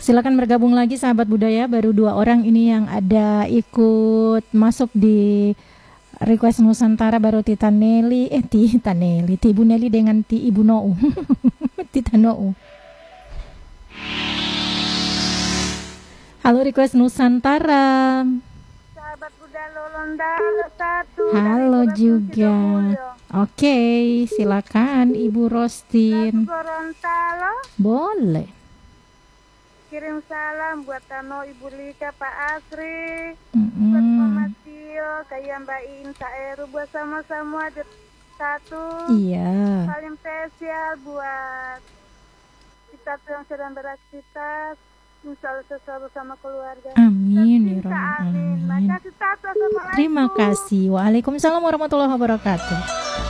Silakan bergabung lagi sahabat budaya. Baru 2 orang ini yang ada ikut masuk di request Nusantara, baru Tita Nelly, Ti Ibu Nelly dengan Ti Ibu Nou. Tita Nou. Halo request Nusantara. Sahabat budaya Lolonda satu. Halo juga. Oke, silakan Ibu Rostin. Gorontalo. Boleh. Kirim salam buat Tano, Ibu Lika, Pak Asri, buat Mama Tio, kayak Mbak In, Saeru, buat sama-sama satu. Iya. Paling spesial buat kita yang sedang beraktivitas, insya Allah selalu sama keluarga. Amin ya Rabbal Amin. Alamin. Makasih, Tata. Terima kasih. Waalaikumsalam warahmatullahi wabarakatuh.